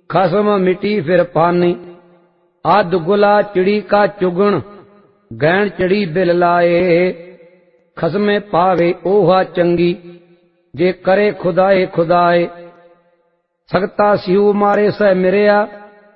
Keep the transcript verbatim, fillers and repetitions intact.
खसम मिटी फिर पानी। अध गुला चिड़ी का चुगण, गैण चिड़ी बिल लाए। खसमे पावे ओहा चंगी, जे करे खुदाए खुदाए। सगता सिऊ मारे सह मिरिया,